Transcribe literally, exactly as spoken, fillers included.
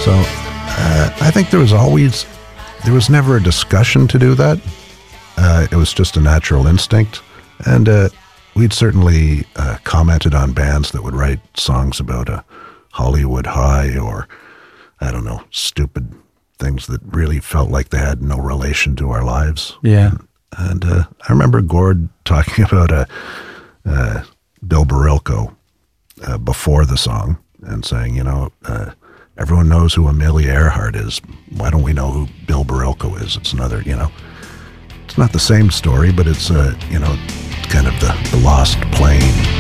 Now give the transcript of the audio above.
So uh, I think there was always, there was never a discussion to do that. Uh, it was just a natural instinct. And uh, we'd certainly uh, commented on bands that would write songs about a Hollywood high or, I don't know, stupid things that really felt like they had no relation to our lives. Yeah. And, and uh, I remember Gord talking about a, uh, Bill Barilko uh, before the song and saying, you know, uh, everyone knows who Amelia Earhart is. Why don't we know who Bill Barilko is? It's another, you know, it's not the same story, but it's, uh, you know, kind of the, the lost plane.